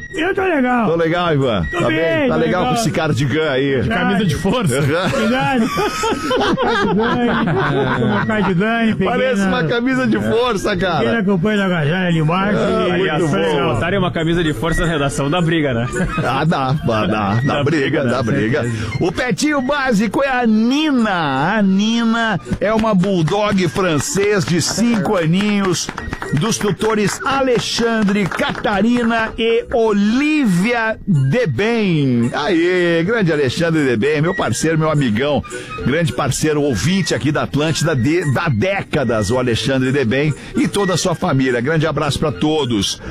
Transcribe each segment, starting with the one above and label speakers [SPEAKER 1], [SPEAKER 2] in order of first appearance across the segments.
[SPEAKER 1] Eu tô legal.
[SPEAKER 2] Tô legal, Ivan.
[SPEAKER 1] Tô bem,
[SPEAKER 2] Tá
[SPEAKER 1] tô
[SPEAKER 2] legal com esse cardigan aí.
[SPEAKER 1] Camisa de força. Cuidado. Cardigan.
[SPEAKER 2] Parece uma camisa de força,
[SPEAKER 1] Peguei
[SPEAKER 2] cara.
[SPEAKER 1] na campanha da Gajana ali embaixo.
[SPEAKER 3] Aliás, se botarem uma camisa de força na redação, dá briga, né?
[SPEAKER 2] Dá briga. O petinho básico é a Nina. A Nina é uma bulldog francês de 5 aninhos, dos tutores Alexandre, Catarina e Olivia Debem. Aê, grande Alexandre Debem, meu parceiro, meu amigão, grande parceiro, ouvinte aqui da Atlântida há décadas, o Alexandre Debem e toda a sua família. Grande abraço pra todos.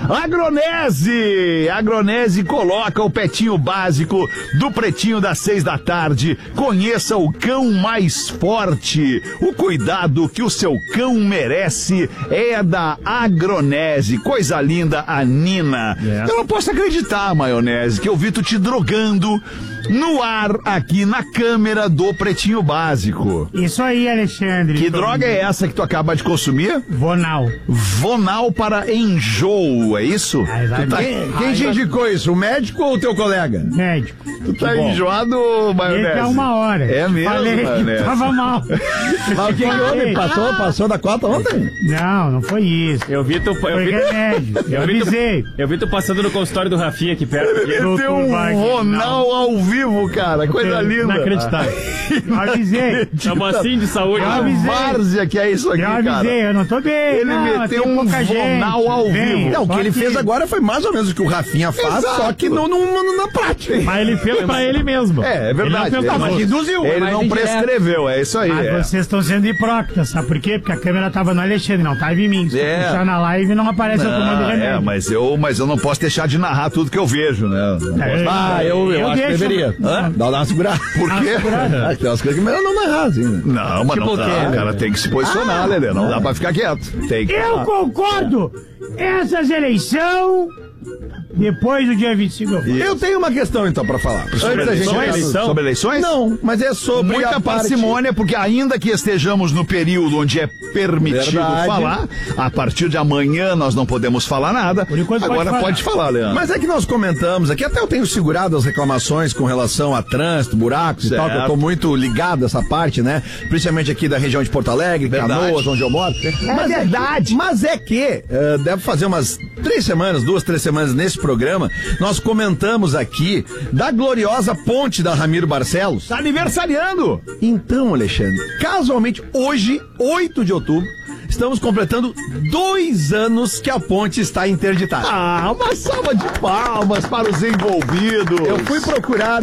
[SPEAKER 2] Agronese coloca o petinho básico do Pretinho das 6 da tarde. Conheça o cão mais forte. O cuidado que o seu cão merece é da Agronese. Coisa linda, a Nina. Eu não posso acreditar, Maionese, que eu vi tu te drogando no ar aqui na câmera do Pretinho Básico.
[SPEAKER 1] Isso aí, Alexandre.
[SPEAKER 2] Que droga é essa que tu acaba de consumir?
[SPEAKER 1] Vonal.
[SPEAKER 2] Vonal para enjoo, é isso?
[SPEAKER 4] Quem te indicou isso? O médico ou o teu colega?
[SPEAKER 1] Médico.
[SPEAKER 2] Tu tá enjoado, Maionese?
[SPEAKER 1] Ele tá 1 hora.
[SPEAKER 2] É mesmo,
[SPEAKER 1] Falei
[SPEAKER 2] Maionese.
[SPEAKER 1] que tava mal.
[SPEAKER 4] Mas o que houve? Passou da cota ontem?
[SPEAKER 1] Não foi isso.
[SPEAKER 3] Eu vi tu
[SPEAKER 1] avisei.
[SPEAKER 3] Eu vi tu passando no consultório do Rafinha aqui perto.
[SPEAKER 2] Ele tem um Vonal ao vivo, cara. Coisa linda.
[SPEAKER 1] Inacreditável. Eu avisei.
[SPEAKER 3] Estamos assim de saúde.
[SPEAKER 1] Eu
[SPEAKER 2] A
[SPEAKER 1] avisei.
[SPEAKER 2] várzea que é isso aqui,
[SPEAKER 1] Eu avisei,
[SPEAKER 2] cara.
[SPEAKER 1] eu não tô bem.
[SPEAKER 2] Ele meteu um Vonal ao vivo.
[SPEAKER 4] Não, o que ele fez agora foi mais ou menos o que o Rafinha faz,
[SPEAKER 2] Exato.
[SPEAKER 4] só que na prática.
[SPEAKER 1] Mas ele fez pra ele mesmo.
[SPEAKER 2] É verdade.
[SPEAKER 1] Ele não fez
[SPEAKER 4] induziu.
[SPEAKER 2] Ele não prescreveu, é isso aí.
[SPEAKER 1] Mas vocês estão sendo hipócritas, sabe por quê? Porque a câmera tava no Alexandre, não tava em mim. Se eu puxar na live, não aparece o comando de remédio.
[SPEAKER 2] Mas eu não posso deixar de narrar tudo que eu vejo, né?
[SPEAKER 4] Eu acho que
[SPEAKER 1] deixo.
[SPEAKER 4] deveria. Dá uma segurada.
[SPEAKER 2] Por quê?
[SPEAKER 4] Tem umas coisas que melhor não narrar, assim, né?
[SPEAKER 2] Não, mas não dá, cara, tem que se posicionar, Lelê, não dá pra ficar quieto. Tem que...
[SPEAKER 1] Eu concordo! Essas eleições, depois do dia 25 eu vou.
[SPEAKER 4] Eu tenho uma questão, então, pra falar.
[SPEAKER 2] Sobre eleições?
[SPEAKER 4] Não, mas é sobre
[SPEAKER 2] Muita
[SPEAKER 4] a parte...
[SPEAKER 2] parcimônia, porque ainda que estejamos no período onde é permitido falar, a partir de amanhã nós não podemos falar nada.
[SPEAKER 1] Por enquanto
[SPEAKER 2] Agora pode falar, Leandro.
[SPEAKER 4] Mas é que nós comentamos aqui, até eu tenho segurado as reclamações com relação a trânsito, buracos e tal, que eu tô muito ligado a essa parte, né? Principalmente aqui da região de Porto Alegre, Canoas, onde eu moro. Mas verdade. Mas é que, deve fazer umas 2, 3 semanas nesse programa, nós comentamos aqui da gloriosa ponte da Ramiro Barcelos.
[SPEAKER 2] Tá aniversariando!
[SPEAKER 4] Então, Alexandre, casualmente, hoje, 8 de outubro, estamos completando 2 anos que a ponte está interditada.
[SPEAKER 2] Ah, uma salva de palmas para os envolvidos.
[SPEAKER 4] Eu fui procurar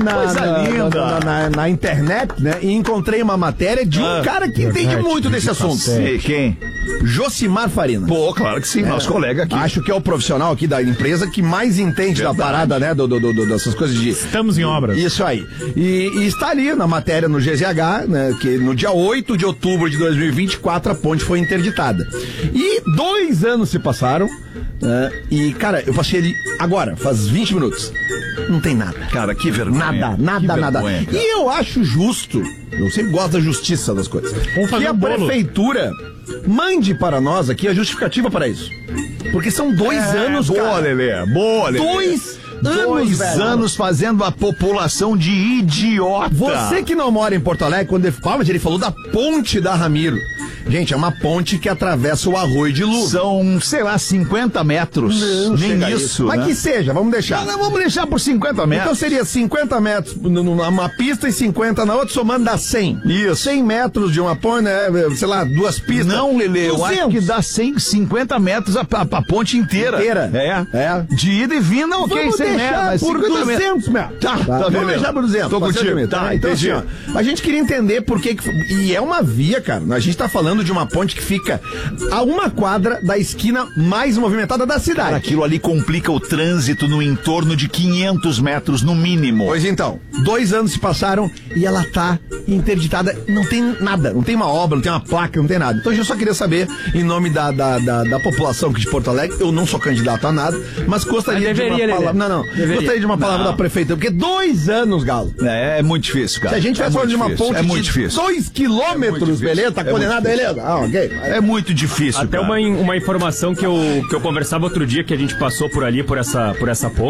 [SPEAKER 4] na internet, né, e encontrei uma matéria de um cara que entende muito desse assunto.
[SPEAKER 2] Sei quem?
[SPEAKER 4] Josimar Farina.
[SPEAKER 2] Pô, claro que sim, nosso colega aqui.
[SPEAKER 4] Acho que é o profissional aqui da empresa que mais entende da parada, né, dessas coisas de...
[SPEAKER 1] Estamos em obras.
[SPEAKER 4] Isso aí. E está ali na matéria no GZH, né, que no dia 8 de outubro de 2024 a ponte foi interditada. E 2 anos se passaram, e, cara, eu passei ali agora, faz 20 minutos. Não tem nada.
[SPEAKER 2] Cara, que vergonha.
[SPEAKER 4] Nada. E eu acho justo, eu sempre gosto da justiça das coisas, que a prefeitura mande para nós aqui a justificativa para isso. Porque são 2 anos,
[SPEAKER 2] boa,
[SPEAKER 4] cara.
[SPEAKER 2] Lelê, boa, Lelê.
[SPEAKER 4] 2
[SPEAKER 2] anos fazendo a população de idiota.
[SPEAKER 4] Você que não mora em Porto Alegre, quando ele falou da ponte da Ramiro. Gente, é uma ponte que atravessa o Arroio de Lu.
[SPEAKER 2] São, sei lá, 50 metros.
[SPEAKER 4] Não,
[SPEAKER 2] nem isso.
[SPEAKER 4] Mas
[SPEAKER 2] né?
[SPEAKER 4] que seja, vamos deixar.
[SPEAKER 2] Não, vamos deixar por 50 metros.
[SPEAKER 4] Então seria 50 metros numa pista e 50 na outra, somando dá 100.
[SPEAKER 2] Isso.
[SPEAKER 4] 100 metros de uma ponte, né, sei lá, 2 pistas.
[SPEAKER 2] Não, Lelê, eu
[SPEAKER 4] 200.
[SPEAKER 2] acho que dá 150 metros a ponte inteira. É. De ida e vinda, ok,
[SPEAKER 4] vamos
[SPEAKER 2] 100 metros.
[SPEAKER 4] deixar
[SPEAKER 2] Mas
[SPEAKER 4] por 200 metros.
[SPEAKER 2] Tá,
[SPEAKER 4] Vamos
[SPEAKER 2] beleza.
[SPEAKER 4] deixar por 200.
[SPEAKER 2] Tô contigo.
[SPEAKER 4] Tá, então
[SPEAKER 2] entendi.
[SPEAKER 4] assim, ó, a gente queria entender por que... E é uma via, cara. A gente tá falando de uma ponte que fica a 1 quadra da esquina mais movimentada da cidade.
[SPEAKER 2] Cara, aquilo ali complica o trânsito no entorno de 500 metros, no mínimo.
[SPEAKER 4] Pois então, 2 anos se passaram e ela tá interditada. Não tem nada, não tem uma obra, não tem uma placa, não tem nada. Então eu só queria saber, em nome da população aqui de Porto Alegre, eu não sou candidato a nada, mas gostaria de uma palavra... Não. Gostaria de uma palavra da prefeitura, porque 2 anos, Galo.
[SPEAKER 2] É muito difícil, cara.
[SPEAKER 4] Se a gente tivesse falando de uma ponte
[SPEAKER 2] de
[SPEAKER 4] 2 quilômetros, beleza? Tá condenado, beleza? Ah, ok.
[SPEAKER 2] É muito difícil,
[SPEAKER 3] até
[SPEAKER 2] cara.
[SPEAKER 3] uma informação que eu conversava outro dia, que a gente passou por ali, por essa ponte,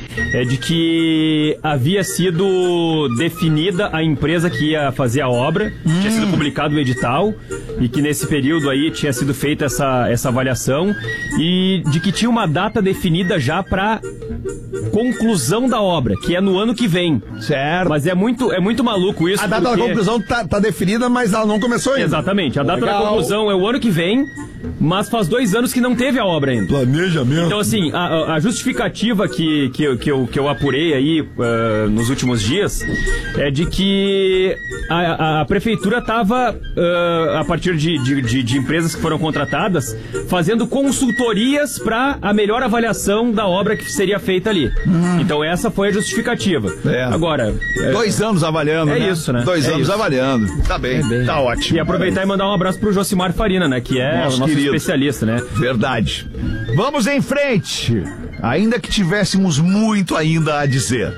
[SPEAKER 3] é de que havia sido definida a empresa que ia fazer a obra, tinha sido publicado o edital, e que nesse período aí tinha sido feita essa avaliação, e de que tinha uma data definida já para conclusão da obra, que é no ano que vem.
[SPEAKER 2] Certo.
[SPEAKER 3] Mas é muito maluco isso.
[SPEAKER 4] A data da conclusão tá definida, mas ela não começou ainda.
[SPEAKER 3] Exatamente. A data da conclusão é o ano que vem, mas faz 2 anos que não teve a obra ainda.
[SPEAKER 4] Planejamento.
[SPEAKER 3] Então, assim, a justificativa que eu apurei aí nos últimos dias é de que a prefeitura estava, a partir de empresas que foram contratadas, fazendo consultorias para a melhor avaliação da obra que seria feita ali. Então, essa foi a justificativa. Agora...
[SPEAKER 2] 2 anos avaliando, né?
[SPEAKER 3] Isso, né?
[SPEAKER 2] 2 anos avaliando. Tá bem, tá ótimo.
[SPEAKER 3] E aproveitar e mandar um abraço pro Josimar Farina, né? Que é o nosso especialista, né?
[SPEAKER 2] Verdade. Vamos em frente. Ainda que tivéssemos muito ainda a dizer.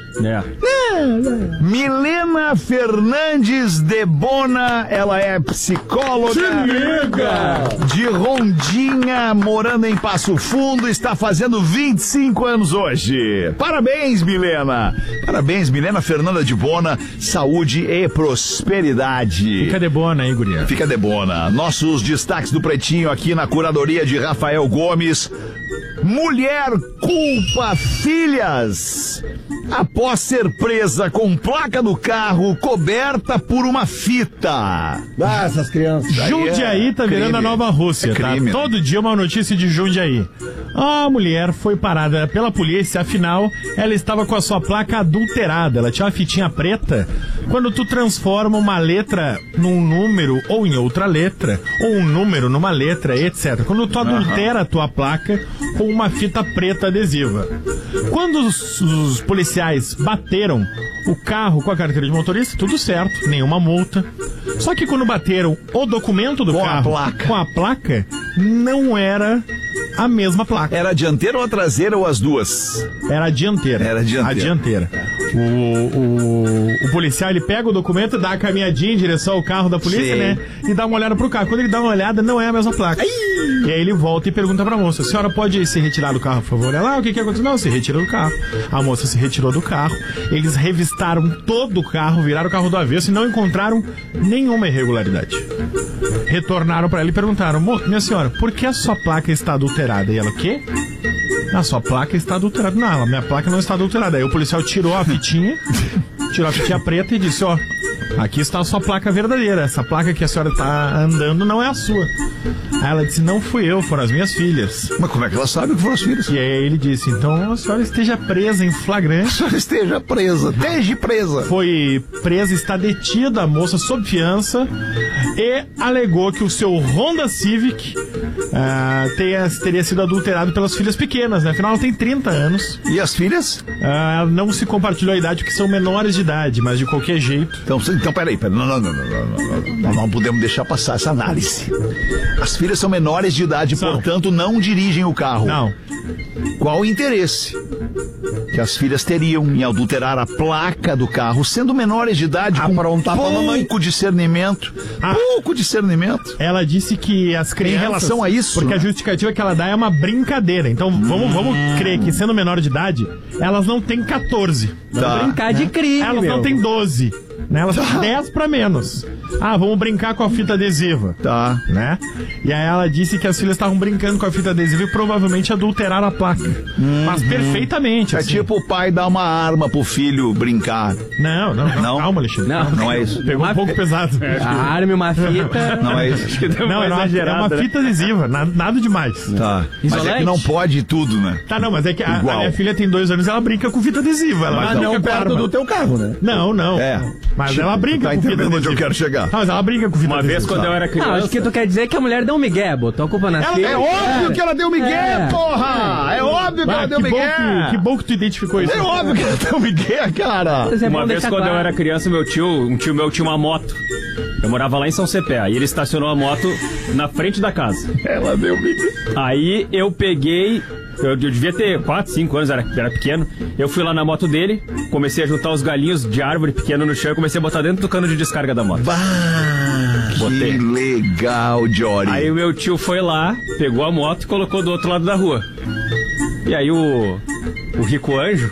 [SPEAKER 2] Milena Fernandes de Bona, ela é psicóloga de Rondinha, morando em Passo Fundo, está fazendo 25 anos hoje. Parabéns, Milena. Parabéns, Milena Fernanda de Bona. Saúde e prosperidade.
[SPEAKER 1] Fica de bona aí, guria.
[SPEAKER 2] Fica de bona. Nossos destaques do Pretinho aqui na curadoria de Rafael Gomes. Mulher culpa filhas após ser presa com placa do carro coberta por uma fita.
[SPEAKER 4] Essas crianças.
[SPEAKER 1] Jundiaí tá virando a nova Rússia, tá? Todo dia uma notícia de Jundiaí. A mulher foi parada pela polícia, afinal, ela estava com a sua placa adulterada. Ela tinha uma fitinha preta. Quando tu transforma uma letra num número ou em outra letra, ou um número numa letra, etc. Quando tu adultera a tua placa com uma fita preta adesiva. Quando os policiais bateram o carro com a carteira de motorista, tudo certo, nenhuma multa. Só que quando bateram o documento do carro com a placa, não era a mesma placa.
[SPEAKER 2] Era a dianteira ou a traseira ou as duas?
[SPEAKER 1] Era a dianteira.
[SPEAKER 2] Era a dianteira.
[SPEAKER 1] A dianteira. O policial, ele pega o documento, dá a caminhadinha em direção ao carro da polícia, né? E dá uma olhada pro carro. Quando ele dá uma olhada, não é a mesma placa. E aí ele volta e pergunta pra moça: a senhora pode se retirar do carro, por favor? Ela, o que aconteceu? Não, se retira do carro. A moça se retirou do carro. Eles revistaram todo o carro, viraram o carro do avesso e não encontraram nenhuma irregularidade. Retornaram pra ela e perguntaram: minha senhora, por que a sua placa está adulterada? E ela, o quê? A sua placa está adulterada. Não, a minha placa não está adulterada. Aí o policial tirou a fitinha preta e disse: ó, aqui está a sua placa verdadeira. Essa placa que a senhora está andando não é a sua. Aí ela disse: não fui eu, foram as minhas filhas.
[SPEAKER 2] Mas como é que ela sabe que foram as filhas?
[SPEAKER 1] E aí ele disse: então a senhora esteja presa em flagrante.
[SPEAKER 2] A senhora esteja presa, esteja presa.
[SPEAKER 1] Foi presa, está detida a moça sob fiança e alegou que o seu Honda Civic teria sido adulterado pelas filhas pequenas, né? Afinal, ela tem 30 anos.
[SPEAKER 2] E as filhas?
[SPEAKER 1] Não se compartilhou a idade porque são menores de idade, mas de qualquer jeito.
[SPEAKER 2] Então peraí. Não podemos deixar passar essa análise. As filhas são menores de idade, portanto, não dirigem o carro.
[SPEAKER 1] Não.
[SPEAKER 2] Qual o interesse que as filhas teriam em adulterar a placa do carro, sendo menores de idade, com pouco discernimento? Pouco discernimento.
[SPEAKER 1] Ela disse que as crianças...
[SPEAKER 2] Em relação a isso...
[SPEAKER 1] Porque a justificativa que ela dá é uma brincadeira. Então, vamos crer que, sendo menor de idade, elas não têm 14.
[SPEAKER 5] Vamos brincar de crime,
[SPEAKER 1] elas não têm 12. Né? Elas têm 10 pra menos. Vamos brincar com a fita adesiva.
[SPEAKER 2] Tá.
[SPEAKER 1] Né? E aí ela disse que as filhas estavam brincando com a fita adesiva e provavelmente adulteraram a placa. Mas perfeitamente.
[SPEAKER 2] É tipo o pai dar uma arma pro filho brincar.
[SPEAKER 1] Não. Calma, Alexandre.
[SPEAKER 2] Não é isso.
[SPEAKER 1] Pegou um pouco pesado.
[SPEAKER 5] A arma e uma fita.
[SPEAKER 2] Não é isso.
[SPEAKER 1] Não, é uma fita adesiva. Nada demais.
[SPEAKER 2] Tá. Mas é que não pode tudo, né?
[SPEAKER 1] Tá, não, mas é que a minha filha tem 2 anos e ela brinca com fita adesiva. Ela
[SPEAKER 4] não perto do teu carro, né?
[SPEAKER 1] Não. Mas ela brinca com fita adesiva.
[SPEAKER 2] Onde eu quero chegar.
[SPEAKER 1] Mas ela brinca com fita adesiva.
[SPEAKER 3] Uma vez quando eu era criança...
[SPEAKER 5] acho que tu quer dizer que a mulher deu um migué, botou a culpa na filha.
[SPEAKER 2] É óbvio que ela deu migué, porra! É óbvio que ela deu migué!
[SPEAKER 1] Que bom que tu identificou isso.
[SPEAKER 2] É óbvio que ela deu migué, cara!
[SPEAKER 3] Uma vez quando eu era criança, um tio meu tinha uma moto. Eu morava lá em São Cepé. Aí ele estacionou a moto na frente da casa.
[SPEAKER 2] Ela deu migué.
[SPEAKER 3] Aí eu peguei... Eu devia ter 4, 5 anos, era pequeno. Eu fui lá na moto dele, comecei a juntar os galinhos de árvore pequeno no chão e comecei a botar dentro do cano de descarga da moto.
[SPEAKER 2] Que legal, Jory.
[SPEAKER 3] Aí o meu tio foi lá, pegou a moto e colocou do outro lado da rua. E aí o Rico Anjo,